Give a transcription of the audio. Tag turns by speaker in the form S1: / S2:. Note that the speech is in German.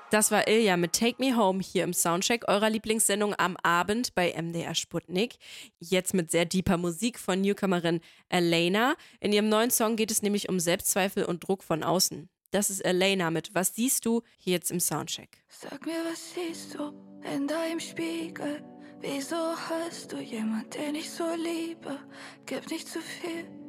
S1: Das war Ilja mit Take Me Home hier im Soundcheck eurer Lieblingssendung am Abend bei MDR Sputnik. Jetzt mit sehr deeper Musik von Newcomerin Elena. In ihrem neuen Song geht es nämlich um Selbstzweifel und Druck von außen. Das ist Elena mit Was siehst du? Hier jetzt im Soundcheck.
S2: Sag mir, was siehst du in deinem Spiegel? Wieso hast du jemand, den ich so liebe? Gib nicht zu viel,